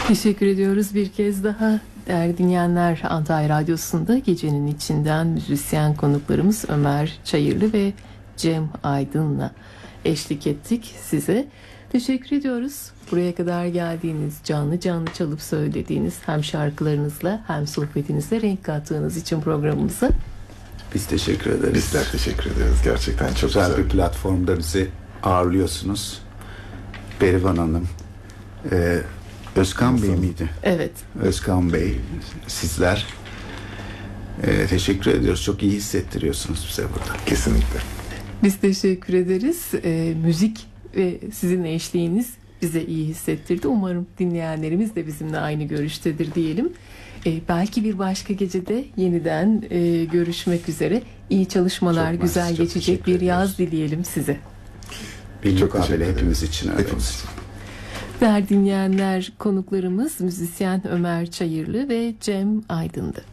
Teşekkür ediyoruz bir kez daha. Değerli dinleyenler, Antalya Radyosu'nda gecenin içinden müzisyen konuklarımız Ömer Çayırlı ve Cem Aydın'la eşlik ettik size. Teşekkür ediyoruz. Buraya kadar geldiğiniz, canlı canlı çalıp söylediğiniz hem şarkılarınızla hem sohbetinizle renk kattığınız için programımıza. Biz teşekkür ederiz. Bizler teşekkür ederiz. Gerçekten çok güzel bir platformda bizi ağırlıyorsunuz. Berivan Hanım, Özkan Bey miydi? Evet. Özkan Bey, sizler teşekkür ediyoruz. Çok iyi hissettiriyorsunuz bize burada. Kesinlikle. Biz teşekkür ederiz. Müzik ve sizin eşliğiniz bize iyi hissettirdi. Umarım dinleyenlerimiz de bizimle aynı görüştedir diyelim. Belki bir başka gecede yeniden görüşmek üzere. İyi çalışmalar, güzel geçecek bir yaz dileyelim size. Bir mukabele hepimiz için öyle. Değerli dinleyenler, konuklarımız müzisyen Ömer Çayırlı ve Cem Aydın'dı.